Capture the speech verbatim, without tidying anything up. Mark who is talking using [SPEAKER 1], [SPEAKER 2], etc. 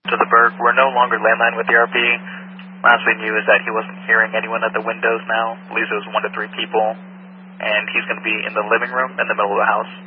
[SPEAKER 1] to the Berg. We're no longer landline with the R P. Last we knew is that he wasn't hearing anyone at the windows now. At least it was one to three people. And he's going to be in the living room in the middle of the house.